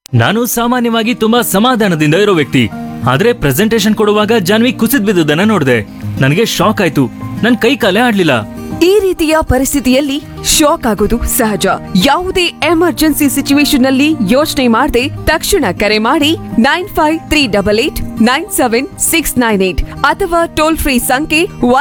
ನಾನು ಸಾಮಾನ್ಯವಾಗಿ ತುಂಬಾ ಸಮಾಧಾನದಿಂದ ಇರೋ ವ್ಯಕ್ತಿ. ಆದ್ರೆ ಪ್ರೆಸೆಂಟೇಶನ್ ಕೊಡುವಾಗ ಜಾನ್ವಿ ಕುಸಿದ್ ಬಿದ್ದುದನ್ನ ನೋಡ್ದೆ. ನನಗೆ ಶಾಕ್ ಆಯ್ತು. ನನ್ ಕೈ ಕಾಲೇ ಆಡ್ಲಿಲ್ಲ. ಈ ರೀತಿಯ ಪರಿಸ್ಥಿತಿಯಲ್ಲಿ ಶಾಕ್ ಆಗೋದು ಸಹಜ. ಯಾವುದೇ ಎಮರ್ಜೆನ್ಸಿ ಸಿಚುವೇಶನ್ ನಲ್ಲಿ ಯೋಚನೆ ಮಾಡದೆ ತಕ್ಷಣ ಕರೆ ಮಾಡಿ 9538897698 ಅಥವಾ ಟೋಲ್ ಫ್ರೀ ಸಂಖ್ಯೆ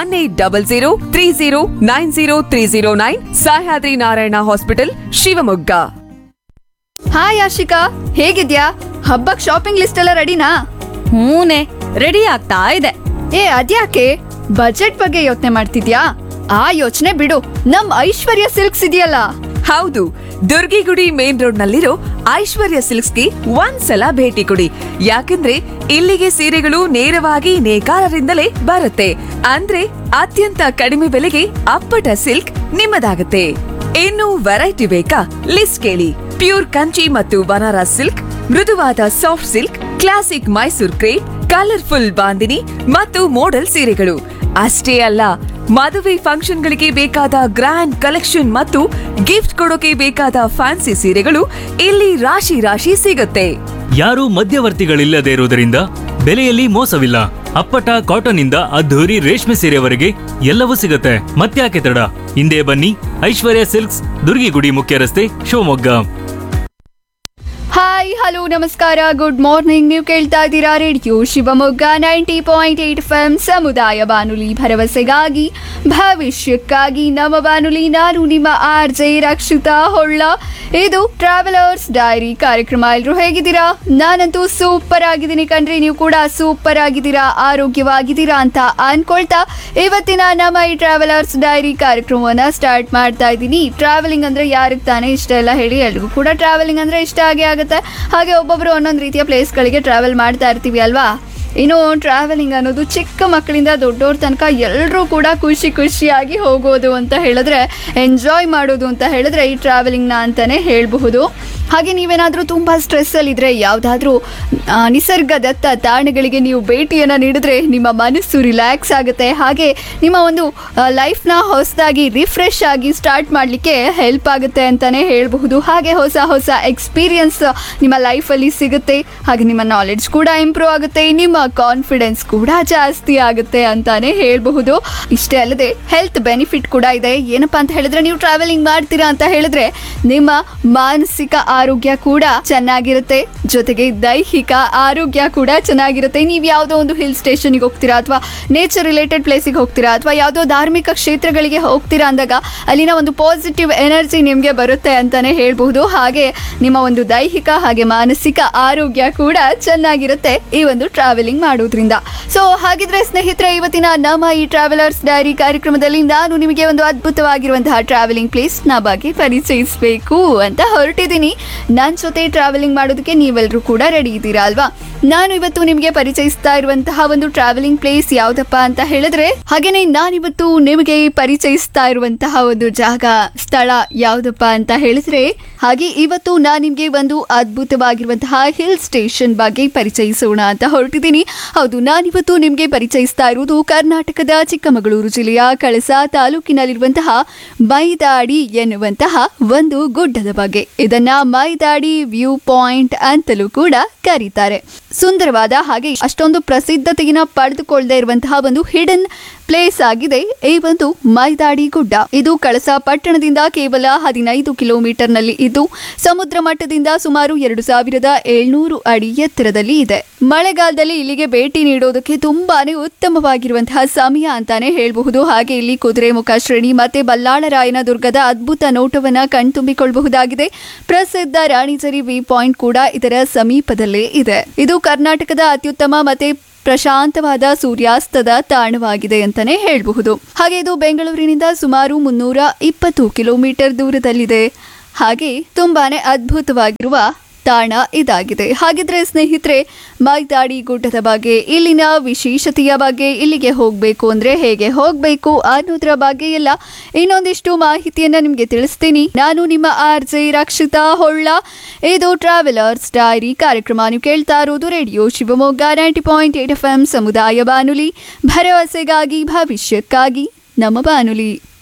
180030903009 ಸಹ್ಯಾದ್ರಿ ನಾರಾಯಣ ಹಾಸ್ಪಿಟಲ್ ಶಿವಮೊಗ್ಗ. ಹಾಯ್ ಆಶಿಕಾ, ಹೇಗಿದ್ಯಾ? ಹಬ್ಬಕ್ ಶಾಪಿಂಗ್ ಲಿಸ್ಟ್ ಎಲ್ಲ ರೆಡಿನಾ? ಹೂನೆ, ರೆಡಿ ಆಗ್ತಾ ಇದೆ. ಅದ್ಯಾಕೆ ಬಜೆಟ್ ಬಗ್ಗೆ ಯೋಚನೆ ಮಾಡ್ತಿದ್ಯಾ? ಆ ಯೋಚನೆ ಬಿಡು, ನಮ್ ಐಶ್ವರ್ಯ ಸಿಲ್ಕ್ಸ್ ಇದೆಯಲ್ಲ. ಹೌದು, ದುರ್ಗಿಗುಡಿ ಮೇನ್ ರೋಡ್ ನಲ್ಲಿರೋ ಐಶ್ವರ್ಯ ಸಿಲ್ಕ್ಸ್ಗೆ ಒಂದ್ಸಲ ಭೇಟಿ ಕೊಡಿ. ಯಾಕಂದ್ರೆ ಇಲ್ಲಿಗೆ ಸೀರೆಗಳು ನೇರವಾಗಿ ನೇಕಾರರಿಂದಲೇ ಬರುತ್ತೆ. ಅಂದ್ರೆ ಅತ್ಯಂತ ಕಡಿಮೆ ಬೆಲೆಗೆ ಅಪ್ಪಟ ಸಿಲ್ಕ್ ನಿಮ್ಮದಾಗುತ್ತೆ. ಇನ್ನು ವೆರೈಟಿ ಬೇಕಾ? ಲಿಸ್ಟ್ ಕೇಳಿ. ಪ್ಯೂರ್ ಕಂಚಿ ಮತ್ತು ಬನಾರಸ್ ಸಿಲ್ಕ್, ಮೃದುವಾದ soft silk, classic Mysore crepe, colourful bandhani ಮತ್ತು ಮೋಡಲ್ ಸೀರೆಗಳು ಅಷ್ಟೇ ಅಲ್ಲ, ಮದುವೆ ಫಂಕ್ಷನ್ಗಳಿಗೆ ಬೇಕಾದ ಗ್ರ್ಯಾಂಡ್ ಕಲೆಕ್ಷನ್ ಮತ್ತು ಗಿಫ್ಟ್ ಕೊಡೋಕೆ ಬೇಕಾದ ಫ್ಯಾನ್ಸಿ ಸೀರೆಗಳು ಇಲ್ಲಿ ರಾಶಿ ರಾಶಿ ಸಿಗುತ್ತೆ. ಯಾರು ಮಧ್ಯವರ್ತಿಗಳಿಲ್ಲದೆ ಇರುವುದರಿಂದ ಬೆಲೆಯಲ್ಲಿ ಮೋಸವಿಲ್ಲ. ಅಪ್ಪಟ ಕಾಟನ್ ಇಂದ ಅದ್ಧೂರಿ ರೇಷ್ಮೆ ಸೀರೆವರೆಗೆ ಎಲ್ಲವೂ ಸಿಗುತ್ತೆ. ಮತ್ತ್ಯಾಕೆ ತಡ? ಹಿಂದೆ ಬನ್ನಿ, ಐಶ್ವರ್ಯ ಸಿಲ್ಕ್ಸ್, ದುರ್ಗಿಗುಡಿ ಮುಖ್ಯ ರಸ್ತೆ, ಶಿವಮೊಗ್ಗ. ಹಾಯ್, ಹಲೋ, ನಮಸ್ಕಾರ, ಗುಡ್ ಮಾರ್ನಿಂಗ್. ನೀವು ಕೇಳ್ತಾ ಇದ್ದೀರಾ ರೇಡಿಯೋ ಶಿವಮೊಗ್ಗ 90.8 FM ಸಮುದಾಯ ಬಾನುಲಿ, ಭರವಸೆಗಾಗಿ ಭವಿಷ್ಯಕ್ಕಾಗಿ ನಮ್ಮ ಬಾನುಲಿ. ನಾನು ನಿಮ್ಮ RJ ರಕ್ಷಿತಾ ಹೊಳ್ಳ. ಇದು ಟ್ರಾವೆಲರ್ಸ್ ಡೈರಿ ಕಾರ್ಯಕ್ರಮ. ಎಲ್ರು ಹೇಗಿದ್ದೀರಾ? ನಾನಂತೂ ಸೂಪರ್ ಆಗಿದ್ದೀನಿ ಕಣ್ರಿ. ನೀವು ಕೂಡ ಸೂಪರ್ ಆಗಿದ್ದೀರಾ, ಆರೋಗ್ಯವಾಗಿದ್ದೀರಾ ಅಂತ ಅನ್ಕೊಳ್ತಾ ಇವತ್ತಿನ ನಮ್ಮ ಈ ಟ್ರಾವೆಲರ್ಸ್ ಡೈರಿ ಕಾರ್ಯಕ್ರಮವನ್ನ ಸ್ಟಾರ್ಟ್ ಮಾಡ್ತಾ ಇದ್ದೀನಿ. ಟ್ರಾವೆಲಿಂಗ್ ಅಂದ್ರೆ ಯಾರಿಗೆ ತಾನೇ ಇಷ್ಟ ಇಲ್ಲ ಹೇಳಿ? ಎಲ್ರಿಗೂ ಕೂಡ ಟ್ರಾವೆಲಿಂಗ್ ಅಂದ್ರೆ ಇಷ್ಟ ಆಗುತ್ತೆ. ಹಾಗೆ ಒಬ್ಬೊಬ್ರು ಒಂದೊಂದು ರೀತಿಯ ಪ್ಲೇಸ್ಗಳಿಗೆ ಟ್ರಾವೆಲ್ ಮಾಡ್ತಾ ಇರ್ತೀವಿ ಅಲ್ವಾ? ಇನ್ನು ಟ್ರಾವೆಲಿಂಗ್ ಅನ್ನೋದು ಚಿಕ್ಕ ಮಕ್ಕಳಿಂದ ದೊಡ್ಡವ್ರ ತನಕ ಎಲ್ಲರೂ ಕೂಡ ಖುಷಿಯಾಗಿ ಹೋಗೋದು ಅಂತ ಹೇಳಿದ್ರೆ, ಎಂಜಾಯ್ ಮಾಡೋದು ಅಂತ ಹೇಳಿದ್ರೆ ಈ ಟ್ರಾವೆಲಿಂಗ್ನ ಅಂತಾನೆ ಹೇಳಬಹುದು. ಹಾಗೆ ನೀವೇನಾದರೂ ತುಂಬ ಸ್ಟ್ರೆಸ್ಸಲ್ಲಿದ್ದರೆ ಯಾವುದಾದ್ರೂ ನಿಸರ್ಗದತ್ತ ತಾಣಗಳಿಗೆ ನೀವು ಭೇಟಿಯನ್ನು ನೀಡಿದ್ರೆ ನಿಮ್ಮ ಮನಸ್ಸು ರಿಲ್ಯಾಕ್ಸ್ ಆಗುತ್ತೆ. ಹಾಗೆ ನಿಮ್ಮ ಒಂದು ಲೈಫ್ನ ಹೊಸದಾಗಿ ರಿಫ್ರೆಶ್ ಆಗಿ ಸ್ಟಾರ್ಟ್ ಮಾಡಲಿಕ್ಕೆ ಹೆಲ್ಪ್ ಆಗುತ್ತೆ ಅಂತಲೇ ಹೇಳಬಹುದು. ಹಾಗೆ ಹೊಸ ಹೊಸ ಎಕ್ಸ್ಪೀರಿಯನ್ಸ್ ನಿಮ್ಮ ಲೈಫಲ್ಲಿ ಸಿಗುತ್ತೆ. ಹಾಗೆ ನಿಮ್ಮ ನಾಲೆಡ್ಜ್ ಕೂಡ ಇಂಪ್ರೂವ್ ಆಗುತ್ತೆ, ನಿಮ್ಮ ಕಾನ್ಫಿಡೆನ್ಸ್ ಕೂಡ ಜಾಸ್ತಿ ಆಗುತ್ತೆ ಅಂತಾನೆ ಹೇಳಬಹುದು. ಇಷ್ಟೇ ಅಲ್ಲದೆ ಹೆಲ್ತ್ ಬೆನಿಫಿಟ್ ಕೂಡ ಇದೆ. ಏನಪ್ಪಾ ಅಂತ ಹೇಳಿದ್ರೆ, ನೀವು ಟ್ರಾವೆಲಿಂಗ್ ಮಾಡ್ತೀರಾ ಅಂತ ಹೇಳಿದ್ರೆ ನಿಮ್ಮ ಮಾನಸಿಕ ಆರೋಗ್ಯ ಕೂಡ ಚೆನ್ನಾಗಿರುತ್ತೆ, ಜೊತೆಗೆ ದೈಹಿಕ ಆರೋಗ್ಯ ಕೂಡ ಚೆನ್ನಾಗಿರುತ್ತೆ. ನೀವು ಯಾವುದೋ ಒಂದು ಹಿಲ್ ಸ್ಟೇಷನ್ಗೆ ಹೋಗ್ತೀರಾ ಅಥವಾ ನೇಚರ್ ರಿಲೇಟೆಡ್ ಪ್ಲೇಸಿಗೆ ಹೋಗ್ತೀರಾ ಅಥವಾ ಯಾವುದೋ ಧಾರ್ಮಿಕ ಕ್ಷೇತ್ರಗಳಿಗೆ ಹೋಗ್ತೀರಾ ಅಂದಾಗ ಅಲ್ಲಿನ ಒಂದು ಪಾಸಿಟಿವ್ ಎನರ್ಜಿ ನಿಮಗೆ ಬರುತ್ತೆ ಅಂತಾನೆ ಹೇಳ್ಬಹುದು. ಹಾಗೆ ನಿಮ್ಮ ಒಂದು ದೈಹಿಕ ಹಾಗೆ ಮಾನಸಿಕ ಆರೋಗ್ಯ ಕೂಡ ಚೆನ್ನಾಗಿರುತ್ತೆ ಈ ಒಂದು ಟ್ರಾವೆಲಿಂಗ್ ಮಾಡೋದ್ರಿಂದ. ಸೊ ಹಾಗಿದ್ರೆ ಸ್ನೇಹಿತರೆ, ಇವತ್ತಿನ ನಮ್ಮ ಈ ಟ್ರಾವೆಲರ್ಸ್ ಡೈರಿ ಕಾರ್ಯಕ್ರಮದಲ್ಲಿ ನಾನು ನಿಮಗೆ ಒಂದು ಅದ್ಭುತವಾಗಿರುವಂತಹ ಟ್ರಾವೆಲಿಂಗ್ ಪ್ಲೇಸ್ ನ ಬಗ್ಗೆ ಪರಿಚಯಿಸಬೇಕು ಅಂತ ಹೊರಟಿದ್ದೀನಿ. ನನ್ನ ಜೊತೆ ಟ್ರಾವೆಲಿಂಗ್ ಮಾಡೋದಕ್ಕೆ ನೀವೆಲ್ಲರೂ ಕೂಡ ರೆಡಿ ಇದ್ದೀರಾ ಅಲ್ವಾ? ನಾನು ಇವತ್ತು ನಿಮಗೆ ಪರಿಚಯಿಸ್ತಾ ಇರುವಂತಹ ಒಂದು ಟ್ರಾವೆಲಿಂಗ್ ಪ್ಲೇಸ್ ಯಾವ್ದಪ್ಪ ಅಂತ ಹೇಳಿದ್ರೆ, ಹಾಗೇನೆ ನಾನಿವತ್ತು ನಿಮಗೆ ಪರಿಚಯಿಸ್ತಾ ಇರುವಂತಹ ಒಂದು ಜಾಗ, ಸ್ಥಳ ಯಾವ್ದಪ್ಪ ಅಂತ ಹೇಳಿದ್ರೆ, ಹಾಗೆ ಇವತ್ತು ನಾನು ನಿಮಗೆ ಒಂದು ಅದ್ಭುತವಾಗಿರುವಂತಹ ಹಿಲ್ ಸ್ಟೇಷನ್ ಬಗ್ಗೆ ಪರಿಚಯಿಸೋಣ ಅಂತ ಹೊರಟಿದ್ದೀನಿ. ಹೌದು, ನಾನಿವತ್ತು ನಿಮಗೆ ಪರಿಚಯಿಸ್ತಾ ಇರುವುದು ಕರ್ನಾಟಕದ ಚಿಕ್ಕಮಗಳೂರು ಜಿಲ್ಲೆಯ ಕಳಸ ತಾಲೂಕಿನಲ್ಲಿರುವಂತಹ ಮೈದಾಡಿ ಎನ್ನುವಂತಹ ಒಂದು ಗುಡ್ಡದ ಬಗ್ಗೆ. ಇದನ್ನ ಮೈದಾಡಿ ವ್ಯೂ ಪಾಯಿಂಟ್ ಅಂತಲೂ ಕೂಡ ಕರೀತಾರೆ. ಸುಂದರವಾದ ಹಾಗೆ ಅಷ್ಟೊಂದು ಪ್ರಸಿದ್ಧತೆಯನ್ನು ಪಡೆದುಕೊಳ್ಳದೆ ಇರುವಂತಹ ಒಂದು ಹಿಡನ್ ಪ್ಲೇಸ್ ಆಗಿದೆ ಈ ಒಂದು ಮೈದಾಡಿ ಗುಡ್ಡ. ಇದು ಕಳಸ ಪಟ್ಟಣದಿಂದ ಕೇವಲ 15 ಕಿಲೋಮೀಟರ್ ನಲ್ಲಿ ಇದ್ದು ಸಮುದ್ರ ಮಟ್ಟದಿಂದ ಸುಮಾರು 2700 ಅಡಿ ಎತ್ತರದಲ್ಲಿ ಇದೆ. ಮಳೆಗಾಲದಲ್ಲಿ ಇಲ್ಲಿಗೆ ಭೇಟಿ ನೀಡೋದಕ್ಕೆ ತುಂಬಾನೇ ಉತ್ತಮವಾಗಿರುವಂತಹ ಸಮಯ ಅಂತಾನೆ ಹೇಳಬಹುದು. ಹಾಗೆ ಇಲ್ಲಿ ಕುದುರೆಮುಖ ಶ್ರೇಣಿ ಮತ್ತೆ ಬಲ್ಲಾಳರಾಯನ ದುರ್ಗದ ಅದ್ಭುತ ನೋಟವನ್ನ ಕಣ್ತುಂಬಿಕೊಳ್ಳಬಹುದಾಗಿದೆ. ಪ್ರಸಿದ್ಧ ರಾಣಿಜರಿ ವ್ಯೂ ಪಾಯಿಂಟ್ ಕೂಡ ಇದರ ಸಮೀಪದಲ್ಲೇ ಇದೆ. ಇದು ಕರ್ನಾಟಕದ ಅತ್ಯುತ್ತಮ ಮತ್ತೆ ಪ್ರಶಾಂತವಾದ ಸೂರ್ಯಾಸ್ತದ ತಾಣವಾಗಿದೆ ಅಂತಾನೆ ಹೇಳಬಹುದು. ಹಾಗೆ ಇದು ಬೆಂಗಳೂರಿನಿಂದ ಸುಮಾರು 320 ಕಿಲೋಮೀಟರ್ ದೂರದಲ್ಲಿದೆ. ಹಾಗೆ ತುಂಬಾನೇ ಅದ್ಭುತವಾಗಿರುವ ತಾಣ ಇದಾಗಿದೆ. ಹಾಗಿದ್ರೆ ಸ್ನೇಹಿತರೆ, ಮೈದಾಡಿ ಗುಡ್ಡದ ಬಗ್ಗೆ, ಇಲ್ಲಿನ ವಿಶೇಷತೆಯ ಬಗ್ಗೆ, ಇಲ್ಲಿಗೆ ಹೋಗಬೇಕು ಅಂದ್ರೆ ಹೇಗೆ ಹೋಗಬೇಕು ಅನ್ನೋದ್ರ ಬಗ್ಗೆ ಎಲ್ಲ ಇನ್ನೊಂದಿಷ್ಟು ಮಾಹಿತಿಯನ್ನ ನಿಮ್ಗೆ ತಿಳಿಸ್ತೀನಿ. ನಾನು ನಿಮ್ಮ RJ ರಕ್ಷಿತಾ ಹೊಳ್ಳ. ಇದು ಟ್ರಾವೆಲರ್ಸ್ ಡೈರಿ ಕಾರ್ಯಕ್ರಮ. ನೀವು ಕೇಳ್ತಾ ಇರೋದು ರೇಡಿಯೋ ಶಿವಮೊಗ್ಗ 90.8 FM ಸಮುದಾಯ ಬಾನುಲಿ, ಭರವಸೆಗಾಗಿ ಭವಿಷ್ಯಕ್ಕಾಗಿ ನಮ್ಮ ಬಾನುಲಿ.